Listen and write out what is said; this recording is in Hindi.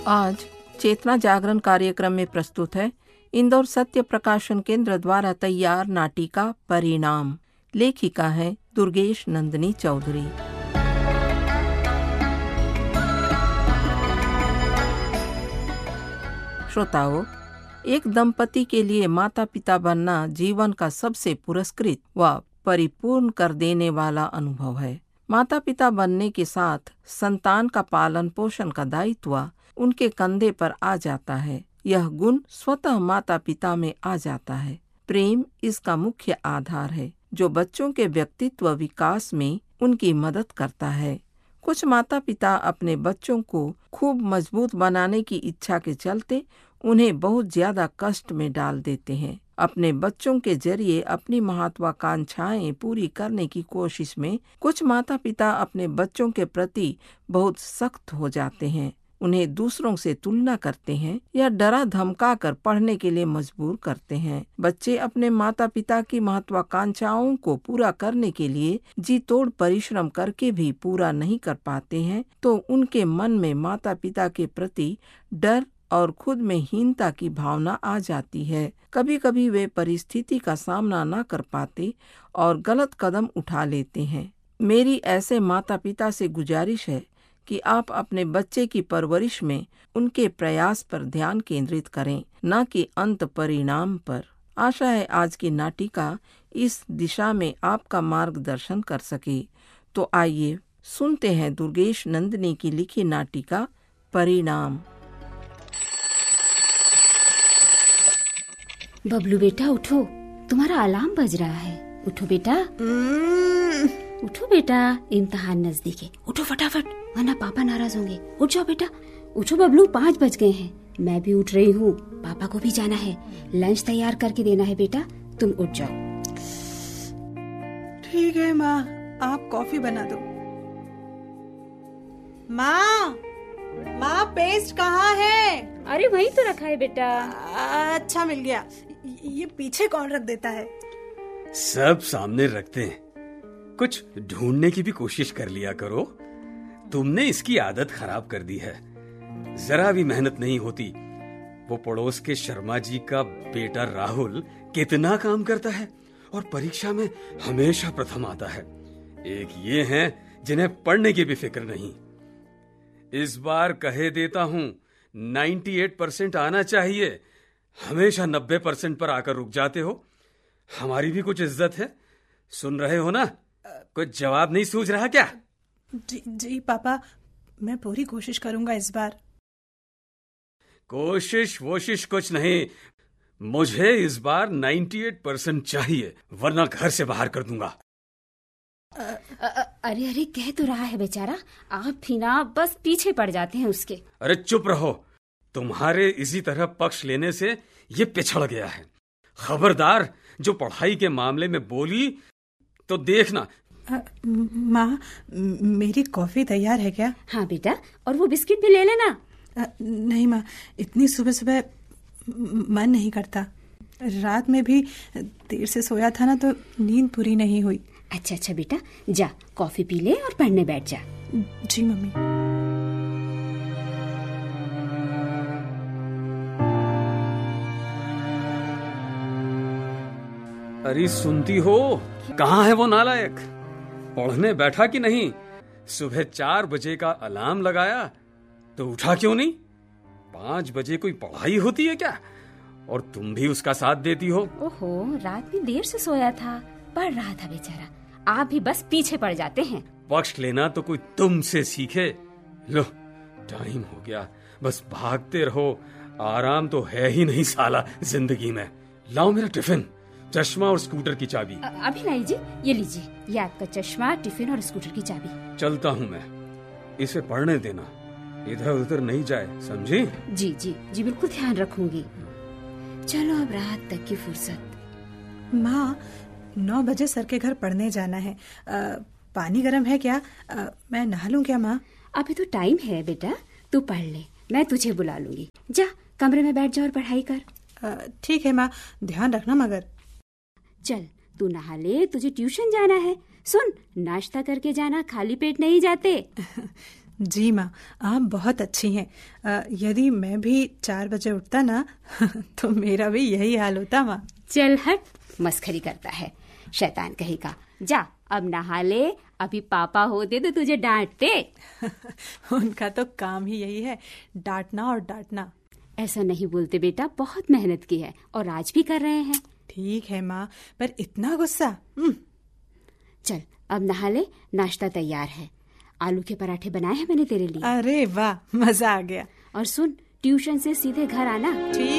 आज चेतना जागरण कार्यक्रम में प्रस्तुत है इंदौर सत्य प्रकाशन केंद्र द्वारा तैयार नाटिका परिणाम। लेखिका है दुर्गेश नंदिनी चौधरी। श्रोताओं, एक दंपति के लिए माता पिता बनना जीवन का सबसे पुरस्कृत व परिपूर्ण कर देने वाला अनुभव है। माता पिता बनने के साथ संतान का पालन पोषण का दायित्व उनके कंधे पर आ जाता है। यह गुण स्वतः माता पिता में आ जाता है। प्रेम इसका मुख्य आधार है, जो बच्चों के व्यक्तित्व विकास में उनकी मदद करता है। कुछ माता पिता अपने बच्चों को खूब मजबूत बनाने की इच्छा के चलते उन्हें बहुत ज्यादा कष्ट में डाल देते हैं। अपने बच्चों के जरिए अपनी महत्वाकांक्षाएं पूरी करने की कोशिश में कुछ माता पिता अपने बच्चों के प्रति बहुत सख्त हो जाते हैं। उन्हें दूसरों से तुलना करते हैं या डरा धमका कर पढ़ने के लिए मजबूर करते हैं। बच्चे अपने माता पिता की महत्वाकांक्षाओं को पूरा करने के लिए जी तोड़ परिश्रम करके भी पूरा नहीं कर पाते हैं, तो उनके मन में माता पिता के प्रति डर और खुद में हीनता की भावना आ जाती है। कभी कभी वे परिस्थिति का सामना न कर पाते और गलत कदम उठा लेते हैं। मेरी ऐसे माता पिता से गुजारिश है कि आप अपने बच्चे की परवरिश में उनके प्रयास पर ध्यान केंद्रित करें, न कि अंत परिणाम पर। आशा है आज की नाटिका इस दिशा में आपका मार्गदर्शन कर सके। तो आइए सुनते हैं दुर्गेश नंदिनी की लिखी नाटिका परिणाम। बबलू बेटा उठो, तुम्हारा अलार्म बज रहा है। उठो बेटा, उठो बेटा, इम्तिहान नजदीक है। उठो फटाफट, वरना पापा नाराज होंगे। उठ जाओ बेटा, उठो बबलू, 5 बज गए हैं। मैं भी उठ रही हूँ, पापा को भी जाना है। लंच तैयार करके देना है बेटा, तुम उठ जाओ। ठीक है माँ, आप कॉफी बना दो। माँ, पेस्ट कहाँ है? अरे वही तो रखा है बेटा। अच्छा मिल गया। ये पीछे कौन रख देता है? सब सामने रखते हैं। कुछ ढूंढने की भी कोशिश कर लिया करो। तुमने इसकी आदत खराब कर दी है। जरा भी मेहनत नहीं होती। वो पड़ोस के शर्मा जी का बेटा राहुल कितना काम करता है और परीक्षा में हमेशा प्रथम आता है। एक ये हैं जिन्हें पढ़ने की भी फिक्र नहीं। इस बार कहे देता हूं 98% आना चाहिए, हमेशा 90% पर आकर रुक जाते हो। हमारी भी कुछ इज्जत है। सुन रहे हो ना? कुछ जवाब नहीं सूझ रहा क्या? जी पापा, मैं पूरी कोशिश करूंगा इस बार। कोशिश कुछ नहीं, मुझे इस बार 98% चाहिए, वरना घर से बाहर कर दूंगा। अरे कह तो रहा है बेचारा, आप भी ना बस पीछे पड़ जाते हैं उसके। अरे चुप रहो, तुम्हारे इसी तरह पक्ष लेने से ये पिछड़ गया है। खबरदार, जो पढ़ाई के मामले में बोली तो देखना। माँ, मेरी कॉफी तैयार है क्या? हाँ बेटा, और वो बिस्किट भी ले लेना। नहीं माँ, इतनी सुबह सुबह मन नहीं करता। रात में भी देर से सोया था ना, तो नींद पूरी नहीं हुई। अच्छा बेटा, जा कॉफी पी ले और पढ़ने बैठ जा। जी मम्मी। अरे सुनती हो, कहाँ है वो नालायक? पढ़ने बैठा कि नहीं? सुबह 4 बजे का अलार्म लगाया तो उठा क्यों नहीं? 5 बजे कोई पढ़ाई होती है क्या? और तुम भी उसका साथ देती हो। ओहो, रात में देर से सोया था, पढ़ रहा था बेचारा। आप भी बस पीछे पड़ जाते हैं। पक्ष लेना तो कोई तुमसे सीखे। लो, टाइम हो गया, बस भागते रहो। आराम तो है ही नहीं साला जिंदगी में। लाओ मेरा टिफिन, चश्मा और स्कूटर की चाबी। अभी लीजिए, ये लीजिए, ये आपका चश्मा, टिफिन और स्कूटर की चाबी। चलता हूँ मैं, इसे पढ़ने देना, इधर उधर नहीं जाए, समझी? जी बिल्कुल ध्यान रखूंगी। चलो अब रात तक की फुर्सत। माँ, 9 बजे सर के घर पढ़ने जाना है। पानी गर्म है क्या? मैं नहा लूं क्या माँ? अभी तो टाइम है बेटा, तू पढ़ ले, मैं तुझे बुला लूंगी। जा कमरे में बैठ जा और पढ़ाई कर। ठीक है माँ, ध्यान रखना मगर। चल तू नहा ले, तुझे ट्यूशन जाना है। सुन, नाश्ता करके जाना, खाली पेट नहीं जाते। जी माँ, आप बहुत अच्छी हैं। यदि मैं भी 4 बजे उठता ना तो मेरा भी यही हाल होता माँ। चल हट, मस्खरी करता है, शैतान कहेगा। जा अब नहा ले, अभी पापा होते तो तुझे डांटते। उनका तो काम ही यही है, डांटना और डांटना। ऐसा नहीं बोलते बेटा, बहुत मेहनत की है और आज भी कर रहे हैं। ठीक है माँ, पर इतना गुस्सा। चल अब नहा ले, नाश्ता तैयार है। आलू के पराठे बनाए हैं मैंने तेरे लिए। अरे वाह, मजा आ गया। और सुन, ट्यूशन से सीधे घर आना। ठीक।